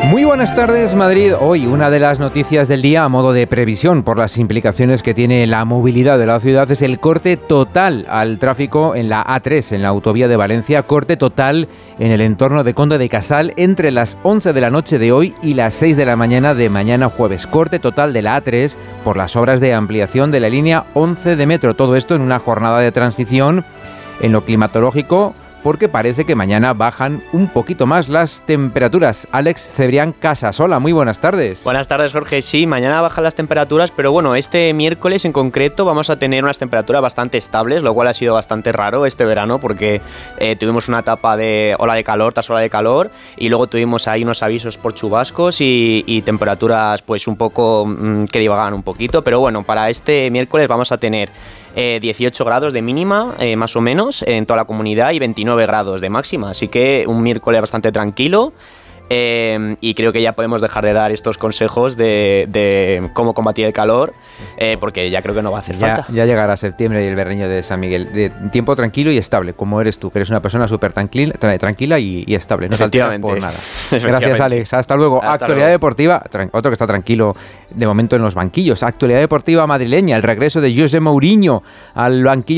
Muy buenas tardes, Madrid. Hoy una de las noticias del día a modo de previsión por las implicaciones que tiene la movilidad de la ciudad es el corte total al tráfico en la A3, en la autovía de Valencia, corte total en el entorno de Conde de Casal entre las 11 de la noche de hoy y las 6 de la mañana de mañana jueves. Corte total de la A3 por las obras de ampliación de la línea 11 de metro. Todo esto en una jornada de transición en lo climatológico, porque parece que mañana bajan un poquito más las temperaturas. Alex Cebrián Casasola, muy buenas tardes. Buenas tardes, Jorge. Sí, mañana bajan las temperaturas, pero bueno, este miércoles en concreto vamos a tener unas temperaturas bastante estables, lo cual ha sido bastante raro este verano porque tuvimos una etapa de ola de calor tras ola de calor y luego tuvimos ahí unos avisos por chubascos y temperaturas pues un poco que divagaban un poquito, pero bueno, para este miércoles vamos a tener 18 grados de mínima, más o menos, en toda la comunidad y 29 grados de máxima. Así que un miércoles bastante tranquilo. Y creo que ya podemos dejar de dar estos consejos de cómo combatir el calor, porque ya creo que no va a hacer falta. Ya llegará septiembre y el veranillo de San Miguel. De tiempo tranquilo y estable, como eres tú, que eres una persona súper tranquila y estable. No se altera por nada. Gracias, Alex. Hasta luego. Actualidad deportiva, otro que está tranquilo de momento en los banquillos. Actualidad deportiva madrileña, el regreso de José Mourinho al banquillo